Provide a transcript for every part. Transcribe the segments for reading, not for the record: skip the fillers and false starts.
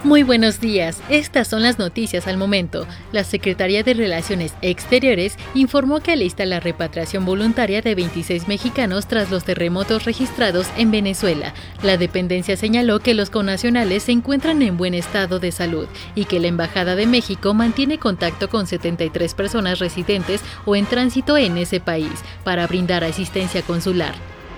Muy buenos días, estas son las noticias al momento. La Secretaría de Relaciones Exteriores informó que alista la repatriación voluntaria de 26 mexicanos tras los terremotos registrados en Venezuela. La dependencia señaló que los connacionales se encuentran en buen estado de salud y que la Embajada de México mantiene contacto con 73 personas residentes o en tránsito en ese país para brindar asistencia consular.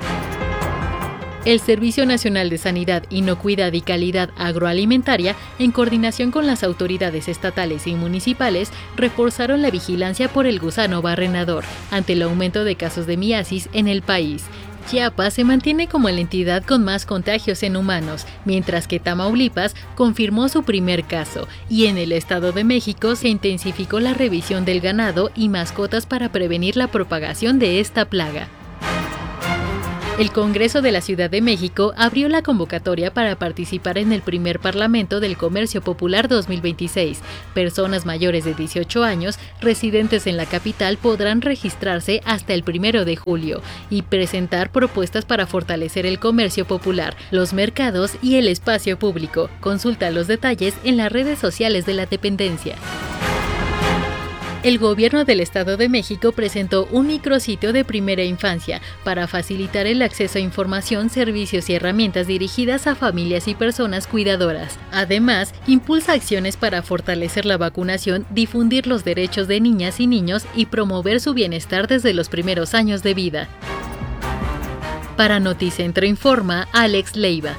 El Servicio Nacional de Sanidad, Inocuidad y Calidad Agroalimentaria, en coordinación con las autoridades estatales y municipales, reforzaron la vigilancia por el gusano barrenador ante el aumento de casos de miasis en el país. Chiapas se mantiene como la entidad con más contagios en humanos, mientras que Tamaulipas confirmó su primer caso, y en el Estado de México se intensificó la revisión del ganado y mascotas para prevenir la propagación de esta plaga. El Congreso de la Ciudad de México abrió la convocatoria para participar en el primer Parlamento del Comercio Popular 2026. Personas mayores de 18 años residentes en la capital podrán registrarse hasta el 1 de julio y presentar propuestas para fortalecer el comercio popular, los mercados y el espacio público. Consulta los detalles en las redes sociales de la dependencia. El Gobierno del Estado de México presentó un micrositio de primera infancia para facilitar el acceso a información, servicios y herramientas dirigidas a familias y personas cuidadoras. Además, impulsa acciones para fortalecer la vacunación, difundir los derechos de niñas y niños y promover su bienestar desde los primeros años de vida. Para Noticentro informa Alex Leiva.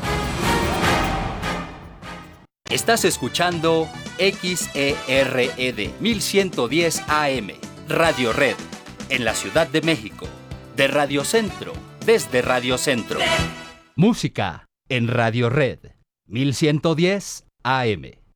Estás escuchando XERED 1110 AM, Radio Red, en la Ciudad de México, de Radio Centro, desde Radio Centro. Música en Radio Red 1110 AM.